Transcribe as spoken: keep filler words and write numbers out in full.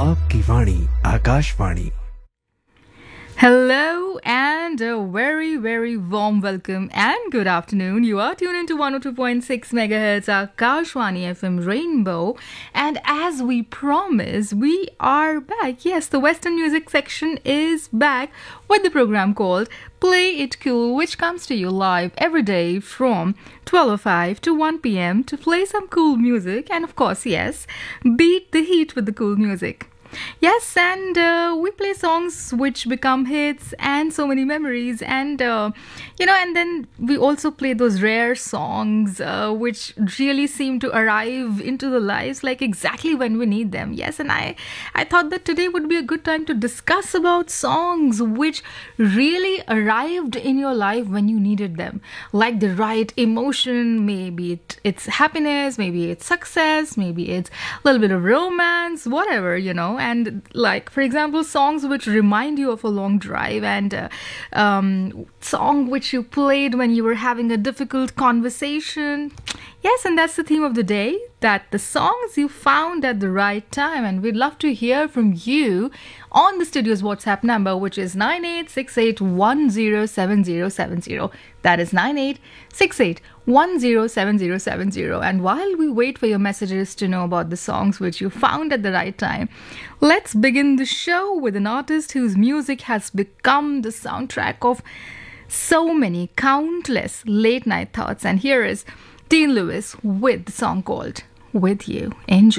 आपकी वाणी Akashvani. Hello and a very, very warm welcome and good afternoon. You are tuned into one oh two point six megahertz Akashwani F M Rainbow. And as we promised, we are back. Yes, the Western music section is back with the program called Play It Cool, which comes to you live every day from twelve oh five to one p.m. to play some cool music. And of course, yes, beat the heat with the cool music. Yes, and uh, we play songs which become hits and so many memories, and uh, you know, and then we also play those rare songs uh, which really seem to arrive into the lives like exactly when we need them. Yes, and I, I thought that today would be a good time to discuss about songs which really arrived in your life when you needed them, like the right emotion. Maybe it, it's happiness, maybe it's success, maybe it's a little bit of romance, whatever, you know. And like, for example, songs which remind you of a long drive, and uh, um, song which you played when you were having a difficult conversation. Yes, and that's the theme of the day, that the songs you found at the right time. And we'd love to hear from you on the studio's WhatsApp number, which is nine eight six eight one zero seven zero seven zero. That is nine eight six eight one zero seven zero seven zero. And while we wait for your messages to know about the songs which you found at the right time, let's begin the show with an artist whose music has become the soundtrack of so many countless late night thoughts. And here is Dean Lewis with the song called With You. Enjoy.